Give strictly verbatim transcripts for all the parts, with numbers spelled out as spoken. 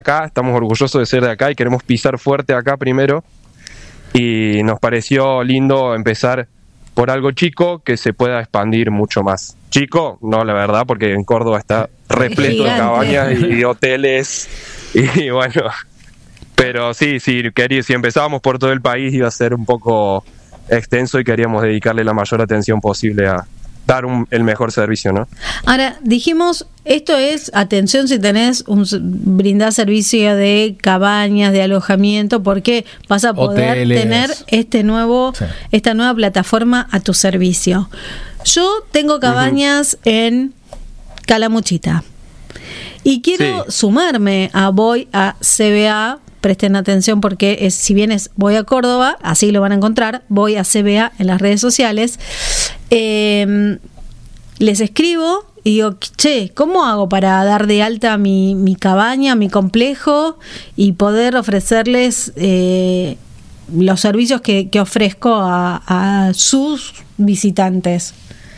acá, estamos orgullosos de ser de acá y queremos pisar fuerte acá primero. Y nos pareció lindo empezar por algo chico que se pueda expandir mucho más. Chico, no, la verdad, porque en Córdoba está repleto de cabañas y hoteles y bueno, pero sí, sí, quería, si empezábamos por todo el país iba a ser un poco extenso y queríamos dedicarle la mayor atención posible a dar un, el mejor servicio, ¿no? Ahora, dijimos, esto es, atención si tenés un brindar servicio de cabañas, de alojamiento, porque vas a poder Hoteles. tener este nuevo, sí. esta nueva plataforma a tu servicio. Yo tengo cabañas uh-huh. en Calamuchita y quiero sí. sumarme a Voy a C B A. Presten atención porque es, si bien es Voy a Córdoba, así lo van a encontrar, Voy a C B A en las redes sociales. Eh, les escribo y digo, che, ¿cómo hago para dar de alta mi, mi cabaña, mi complejo y poder ofrecerles eh, los servicios que, que ofrezco a, a sus visitantes?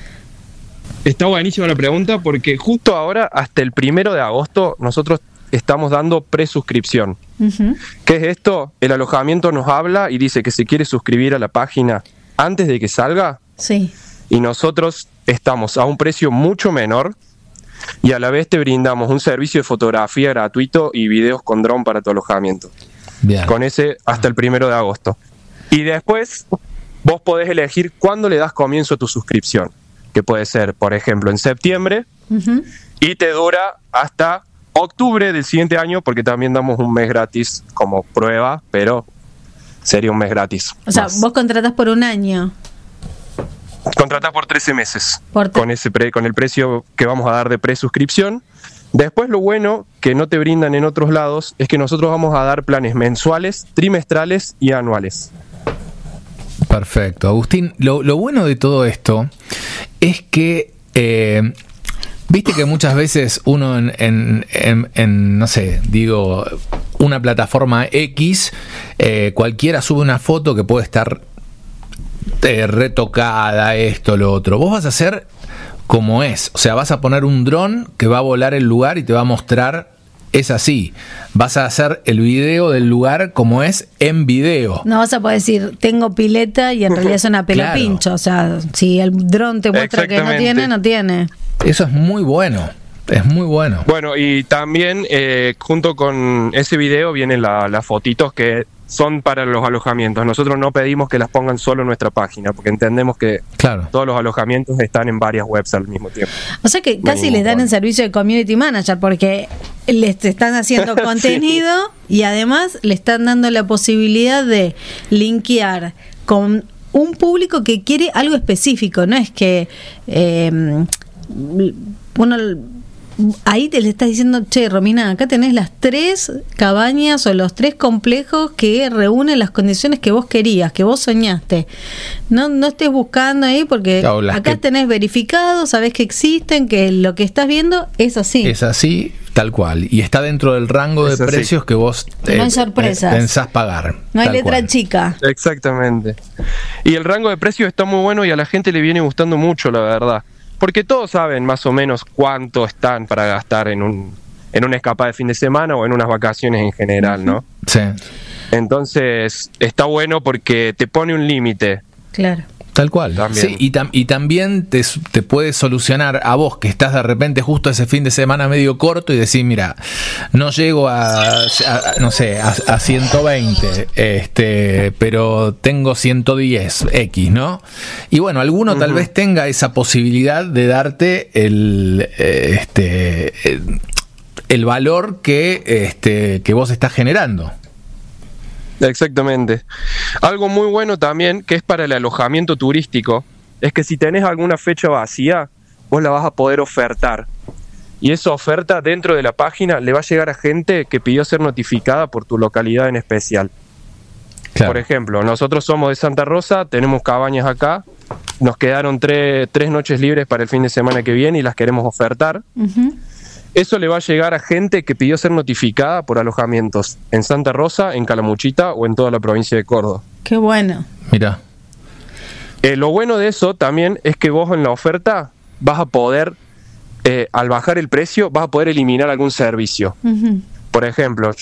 Está buenísima la pregunta porque justo ahora, hasta el primero de agosto, nosotros estamos dando presuscripción. Uh-huh. ¿Qué es esto? El alojamiento nos habla y dice que se quiere suscribir a la página antes de que salga. Sí. Y nosotros estamos a un precio mucho menor y a la vez te brindamos un servicio de fotografía gratuito y videos con dron para tu alojamiento. Bien. Con ese hasta el primero de agosto. Y después vos podés elegir cuándo le das comienzo a tu suscripción, que puede ser, por ejemplo, en septiembre, uh-huh. y te dura hasta octubre del siguiente año, porque también damos un mes gratis como prueba, pero sería un mes gratis. O sea, más. Vos contratás por un año. Contratás por trece meses, por te- con ese pre- con el precio que vamos a dar de presuscripción. Después lo bueno que no te brindan en otros lados es que nosotros vamos a dar planes mensuales, trimestrales y anuales. Perfecto. Agustín, lo, lo bueno de todo esto es que eh, viste que muchas veces uno en, en, en, en, no sé, digo, una plataforma X, eh, cualquiera sube una foto que puede estar eh, retocada, esto, lo otro. Vos vas a hacer como es, o sea, vas a poner un dron que va a volar el lugar y te va a mostrar, es así. Vas a hacer el video del lugar como es en video. No vas a poder decir, tengo pileta y en realidad es una pelo claro. pincho. O sea, si el dron te muestra que no tiene, no tiene. Eso es muy bueno. Es muy bueno. Bueno, y también eh, junto con ese video vienen la, las fotitos que son para los alojamientos. Nosotros no pedimos que las pongan solo en nuestra página, porque entendemos que claro. todos los alojamientos están en varias webs al mismo tiempo. O sea que casi les dan el servicio de community manager, porque les están haciendo contenido sí. y además le están dando la posibilidad de linkear con un público que quiere algo específico. No es que eh, uno... ahí te le estás diciendo, che, Romina, acá tenés las tres cabañas o los tres complejos que reúnen las condiciones que vos querías, que vos soñaste. No, no estés buscando ahí porque claro, acá que... tenés verificado, sabés que existen, que lo que estás viendo es así. Es así, tal cual. Y está dentro del rango es de así. precios que vos eh, no hay sorpresas. pensás pagar. No hay letra cual. chica. Exactamente. Y el rango de precios está muy bueno y a la gente le viene gustando mucho, la verdad. Porque todos saben más o menos cuánto están para gastar en un en una escapada de fin de semana o en unas vacaciones en general, ¿no? Sí. Entonces, está bueno porque te pone un límite. Claro. Tal cual. También. Sí, y, tam- y también te, te puede solucionar a vos que estás de repente justo ese fin de semana medio corto y decir, mira, no llego a, a no sé, a, a ciento veinte, este, pero tengo ciento diez X, ¿no? Y bueno, alguno uh-huh. tal vez tenga esa posibilidad de darte el, este, el, el valor que, este, que vos estás generando. Exactamente. Algo muy bueno también, que es para el alojamiento turístico, es que si tenés alguna fecha vacía, vos la vas a poder ofertar. Y esa oferta dentro de la página le va a llegar a gente que pidió ser notificada por tu localidad en especial. Claro. Por ejemplo, nosotros somos de Santa Rosa, tenemos cabañas acá, nos quedaron tre- tres noches libres para el fin de semana que viene y las queremos ofertar. Uh-huh. Eso le va a llegar a gente que pidió ser notificada por alojamientos en Santa Rosa, en Calamuchita o en toda la provincia de Córdoba. Qué bueno. Mira. Eh, lo bueno de eso también es que vos en la oferta vas a poder, eh, al bajar el precio, vas a poder eliminar algún servicio. Uh-huh. Por ejemplo,